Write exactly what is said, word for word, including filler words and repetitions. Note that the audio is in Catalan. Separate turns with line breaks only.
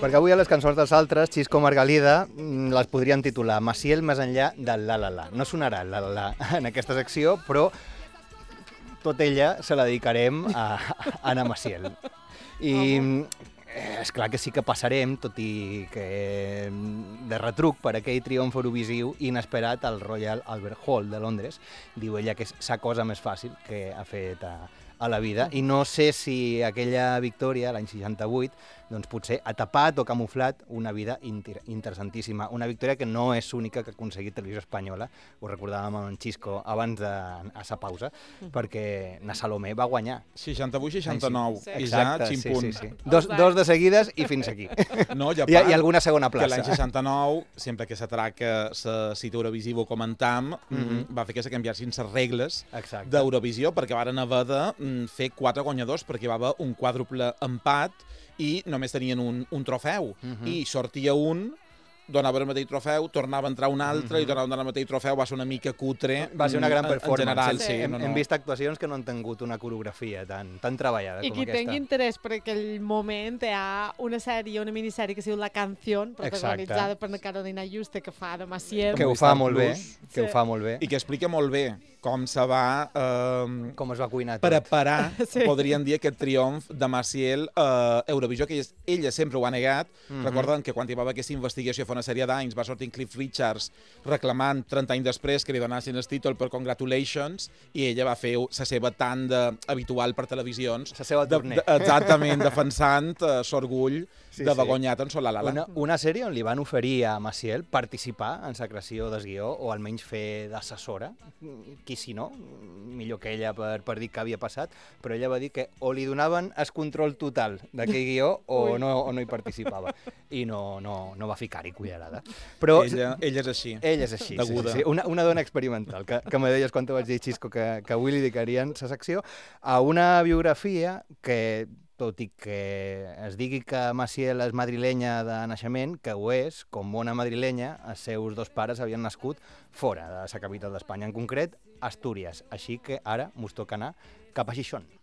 Perquè avui a les cançons dels altres, Xisco Margalida les podrien titular Maciel més enllà del la la la. No sonarà la la la en aquesta secció, però tot ella se la dedicarem a, a Anna Maciel. I és clar que sí que passarem, tot i que de retruc per aquell triomf eurovisiu inesperat al Royal Albert Hall de Londres. Diu ella que és la cosa més fàcil que ha fet a, a la vida, i no sé si aquella victòria, l'any seixanta-vuit, doncs potser ha tapat o camuflat una vida inter interessantíssima. Una victòria que no és única que ha aconseguit Televisió Espanyola, ho recordàvem amb en Xisco abans de a sa pausa, perquè na Salomé va guanyar.
seixanta-vuit seixanta-nou,
sí.
i
Exacte,
ja ximpun.
Sí, sí, sí. Dos, dos de seguides i fins aquí.
No, ja
I, I alguna segona plaça.
Que l'any seixanta-nou, sempre que s'atraca la cita Eurovisió o comentam, mm -hmm. va fer que se canviassin les regles d'Eurovisió, perquè varen haver de fer quatre guanyadors, perquè va haver un quàdruple empat i només tenien un, un trofeu. Uh -huh. I sortia un, donava el mateix trofeu, tornava a entrar un altre, uh -huh. i tornava a donar el mateix trofeu. Va ser una mica cutre.
Va ser una gran performance.
En general, sí.
sí. Hem,
no, no.
hem vist actuacions que no han tingut una coreografia tan, tan treballada
I
com
qui
aquesta.
tingui interès per aquell moment hi ha una sèrie, una minissèrie que es diu La Canción, protagonitzada per la Carolina Juste, que fa de Maciel.
Que ho fa molt bé, que
Sí.
ho fa molt bé.
I que explica molt bé com se va eh,
com es va cuinar tot.
preparar,
Sí.
podríem dir, aquest triomf de Maciel a Eurovisió, que ella sempre ho ha negat. Mm -hmm. Recorden que quan hi va haver aquesta investigació fa una sèrie d'anys va sortir Cliff Richards reclamant trenta anys després que li donassin el títol per Congratulations, i ella va fer la seva tanda habitual per televisions.
La seva tournée.
De, de, exactament, defensant uh, l'orgull
sí,
de
sí.
Begonyat en Sol la la la.
Una, una sèrie on li van oferir a Maciel participar en la creació del guió, o almenys fer d'assessora. Qui si no, millor que ella per, per dir què havia passat, però ella va dir que o li donaven el control total d'aquell guió o no, o no hi participava. I no, no, no va ficar-hi cullerada. Però
ella, ella és així.
Ella és així, sí, sí, sí. Una, una dona experimental, que, que me deies quan te vaig dir, Xisco, que, que avui li dedicarien la secció a una biografia que, tot i que es digui que Maciel és madrilenya de naixement, que ho és, com bona madrilenya, els seus dos pares havien nascut fora de la capital d'Espanya, en concret, Astúries. Així que ara mos toca anar cap a Gijón.